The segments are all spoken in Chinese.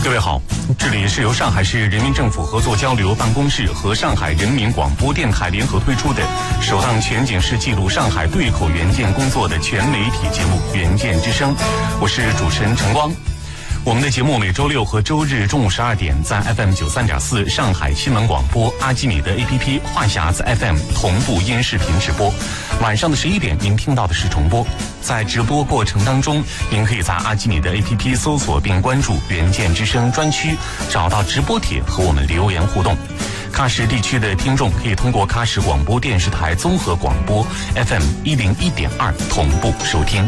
各位好，这里是由上海市人民政府合作交流办公室和上海人民广播电台联合推出的首档全景式记录上海对口援建工作的全媒体节目《援建之声》，我是主持人陈光。我们的节目每周六和周日中午12点在 FM93.4 上海新闻广播阿基米德 APP 话匣子 FM 同步音视频直播，晚上的11点您听到的是重播。在直播过程当中，您可以在阿基米德 APP 搜索并关注援建之声专区，找到直播帖和我们留言互动。喀什地区的听众可以通过喀什广播电视台综合广播 FM 101.2同步收听。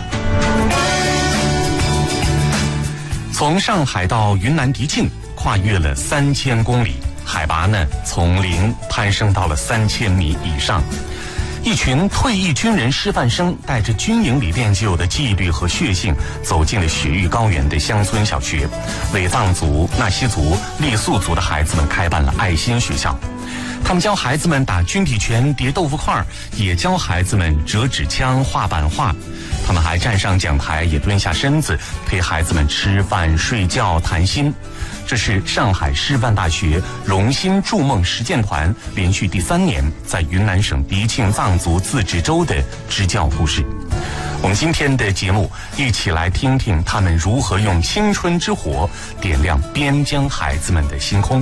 从上海到云南迪庆，跨越了3000公里，海拔呢从0攀升到了3000米以上。一群退役军人师范生带着军营里练就的纪律和血性，走进了雪域高原的乡村小学，为藏族、纳西族、傈僳族的孩子们开办了爱心学校。他们教孩子们打军体拳、叠豆腐块，也教孩子们折纸枪、画版画。他们还站上讲台，也蹲下身子陪孩子们吃饭、睡觉、谈心。这是上海师范大学荣心筑梦实践团连续第3年在云南省迪庆藏族自治州的支教故事。我们今天的节目一起来听听他们如何用青春之火点亮边疆孩子们的星空。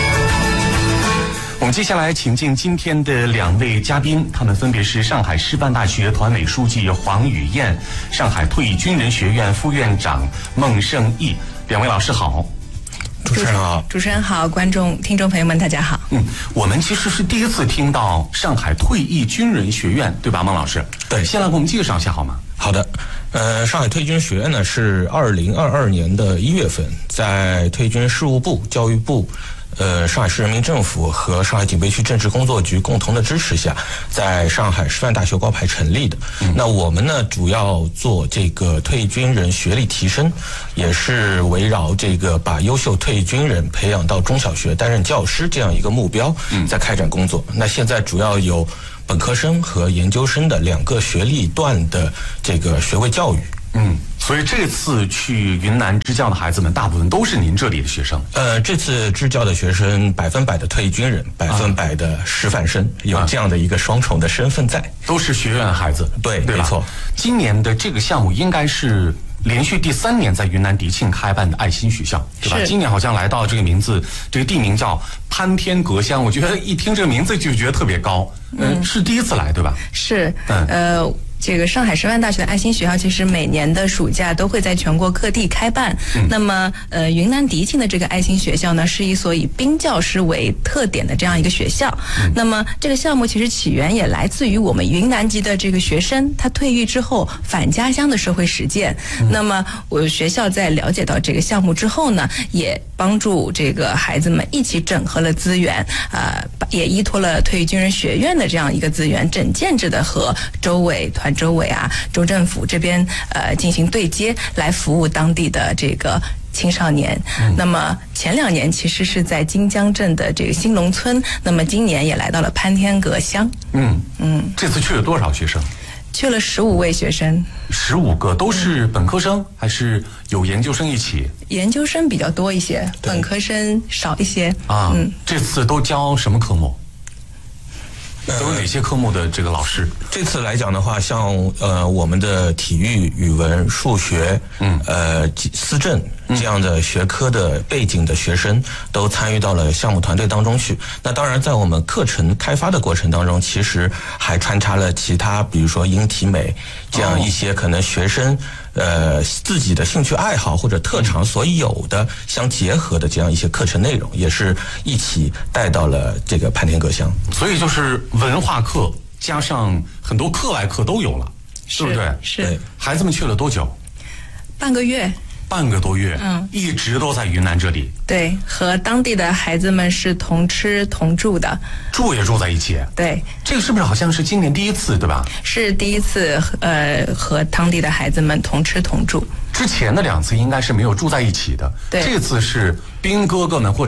我们接下来请进今天的2位嘉宾，他们分别是上海师范大学团委书记黄宇燕、上海退役军人学院副院长孟胜义。2位老师好。 主持人好， 主持人好，听众朋友们大家好。 我们其实是第一次听到上海退役军人学院，对吧，孟老师？ 对， 先来给我们介绍一下好吗？ 好的，上海退役军人学院呢是2022年的1月份在退役军人事务部、教育部、上海市人民政府和上海警备区政治工作局共同的支持下，在上海师范大学高排成立的。那我们呢，主要做这个退役军人学历提升，也是围绕这个把优秀退役军人培养到中小学担任教师这样一个目标，在开展工作。那现在主要有本科生和研究生的2个学历段的这个学位教育。 所以这次去云南支教的孩子们，大部分都是您这里的学生。 这次支教的学生100%的退役军人，100%的师范生，有这样的一个双重的身份在， 都是学院孩子。 对，没错。 今年的这个项目应该是连续第3年在云南迪庆开办的爱心学校，对吧？今年好像来到这个名字，这个地名叫潘天阁乡，我觉得一听这个名字就觉得特别高。是第一次来，对吧？ 是。这个上海师范大学的爱心学校其实每年的暑假都会在全国各地开办。那么云南迪庆的这个爱心学校呢，是一所以兵教师为特点的这样一个学校。那么这个项目其实起源也来自于我们云南籍的这个学生，他退役之后返家乡的社会实践。那么我学校在了解到这个项目之后呢，也帮助这个孩子们一起整合了资源，也依托了退役军人学院的这样一个资源，整建制的和州委啊、州政府这边进行对接，来服务当地的这个青少年。那么前2年其实是在金江镇的这个新农村，那么今年也来到了潘天阁乡。 这次去了多少学生？ 去了15位学生。 15个都是本科生，还是有研究生一起？ 研究生比较多一些，本科生少一些。 这次都教什么科目？都有哪些科目的这个老师？ 这次来讲的话，像我们的体育、语文、数学，思政这样的学科的背景的学生都参与到了项目团队当中去。那当然，在我们课程开发的过程当中，其实还穿插了其他，比如说英体美这样一些可能学生自己的兴趣爱好或者特长所有的相结合的这样一些课程内容，也是一起带到了这个潘天阁乡。 所以就是文化课加上很多课外课都有了，对不对？ 是。 孩子们去了多久？ 半个月。 半个多月，一直都在云南这里。 对，和当地的孩子们是同吃同住的， 住也住在一起。 对， 这个是不是好像是今年第一次，对吧？ 是第一次，和当地的孩子们同吃同住。 之前的2次应该是没有住在一起的。 对， 这次是兵哥哥们或者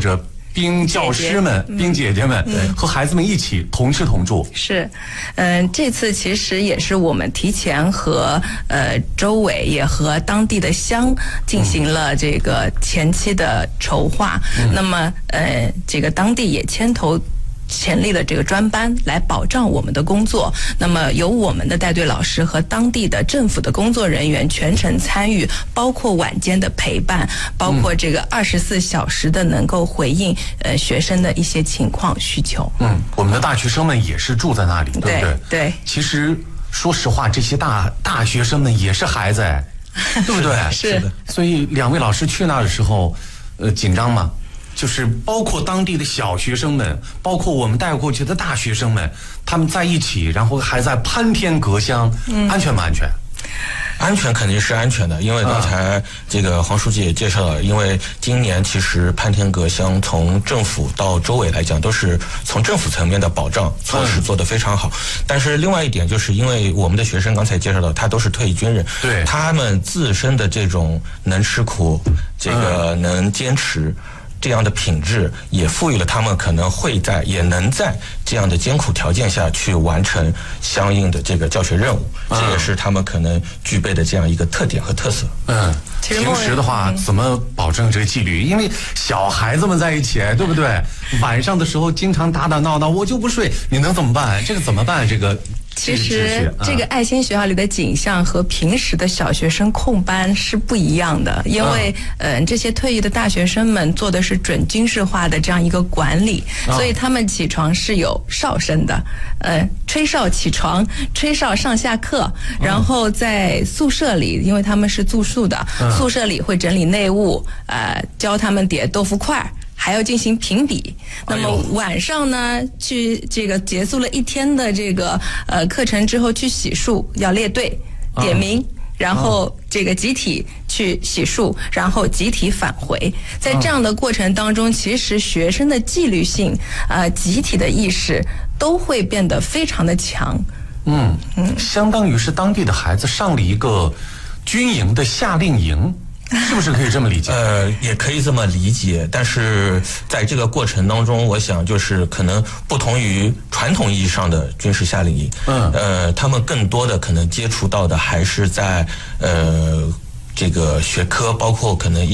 兵教师们、兵姐姐们和孩子们一起同吃同住。 是，这次其实也是我们提前和周围也和当地的乡进行了这个前期的筹划。那么这个当地也牵头成立了这个专班来保障我们的工作，那么由我们的带队老师和当地的政府的工作人员全程参与，包括晚间的陪伴，包括这个24小时的能够回应学生的一些情况需求。 我们的大学生们也是住在那里，对不对？ 对。 其实说实话，这些大学生们也是孩子，对不对？ 是的。 所以两位老师去那的时候，紧张吗？就是包括当地的小学生们，包括我们带过去的大学生们，他们在一起，然后还在攀天隔乡，安全不安全？ 安全肯定是安全的，因为刚才这个黄书记也介绍了，因为今年其实攀天隔乡，从政府到周围来讲，都是从政府层面的保障措施做得非常好。但是另外一点，就是因为我们的学生刚才介绍到，他都是退役军人， 对他们自身的这种能吃苦，这个能坚持。这样的品质也赋予了他们可能也能在这样的艰苦条件下去完成相应的这个教学任务，这也是他们可能具备的这样一个特点和特色。 平时的话怎么保证这个纪律？因为小孩子们在一起，对不对？晚上的时候经常打打闹闹，我就不睡，你能怎么办？这个怎么办？这个其实这个爱心学校里的景象和平时的小学生空班是不一样的，因为这些退役的大学生们做的是准军事化的这样一个管理，所以他们起床是有哨声的，吹哨起床，吹哨上下课，然后在宿舍里，因为他们是住宿的，宿舍里会整理内务，教他们叠豆腐块。还要进行评比，那么晚上呢，去这个结束了一天的这个课程之后去洗漱，要列队点名，然后这个集体去洗漱，然后集体返回。在这样的过程当中，其实学生的纪律性、集体的意识都会变得非常的强。 相当于是当地的孩子上了一个军营的夏令营。是不是可以这么理解？ 也可以这么理解，但是在这个过程当中，我想就是可能不同于传统意义上的军事夏令营，他们更多的可能接触到的还是在这个学科，包括可能